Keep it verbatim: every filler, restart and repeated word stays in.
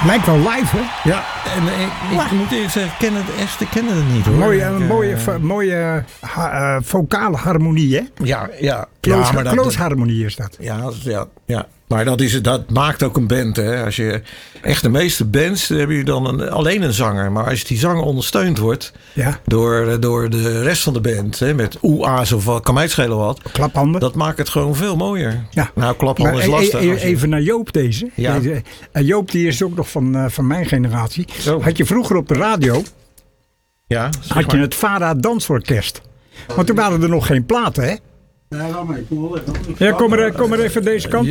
Lijkt wel live, hè? Ja, en ik, ik moet eerlijk zeggen, ik ken het, Esther kennen het niet hoor. Mooie, ik, mooie, uh, vo- mooie ha, uh, vocale harmonie, hè? Ja, ja. Close, ja, maar dat, close harmonie is dat. Ja, ja, ja. Maar dat, is, dat maakt ook een band. Hè. Als je, echt de meeste bands hebben je dan een, alleen een zanger. Maar als die zanger ondersteund wordt ja. door, door de rest van de band. Hè, met oea's of wat, kan mij het schelen wat. Klaphanden. Dat maakt het gewoon veel mooier. Ja. Nou, klaphanden is lastig. E- e- even naar Joop deze. Ja. deze uh, Joop die is ook nog van, uh, van mijn generatie. Zo. Had je vroeger op de radio, ja, had je het Vara Dansorkest. Want toen waren er nog geen platen, hè? Nee, laat maar. Ik kom wel even. Ja, kom er, kom er even deze kant